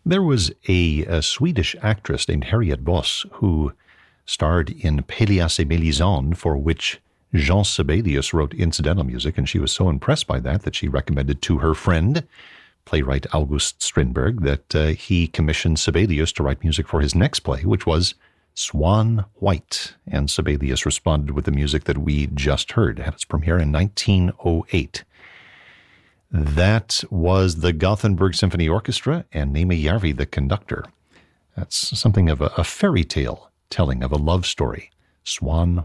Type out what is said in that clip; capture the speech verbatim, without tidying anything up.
There was a, a Swedish actress named Harriet Boss who starred in Pélias et Mélisande, for which Jean Sibelius wrote incidental music, and she was so impressed by that that she recommended to her friend, playwright August Strindberg, that uh, he commissioned Sibelius to write music for his next play, which was Swan White. And Sibelius responded with the music that we just heard. It had its premiere in nineteen oh eight. That was the Gothenburg Symphony Orchestra and Némi Järvi, the conductor. That's something of a, a fairy tale telling of a love story. Swan